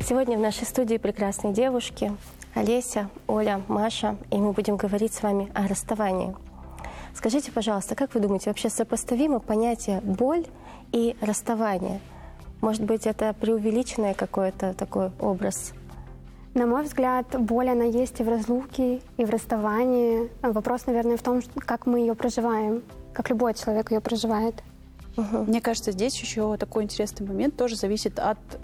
Сегодня в нашей студии прекрасные девушки Олеся, Оля, Маша, и мы будем говорить с вами о расставании. Скажите, пожалуйста, как вы думаете, вообще сопоставимо понятие боль и расставание? Может быть, это преувеличенный какой-то такой образ? На мой взгляд, боль, она есть и в разлуке, и в расставании. Вопрос, наверное, в том, как мы ее проживаем, как любой человек ее проживает. Мне кажется, здесь еще такой интересный момент тоже зависит от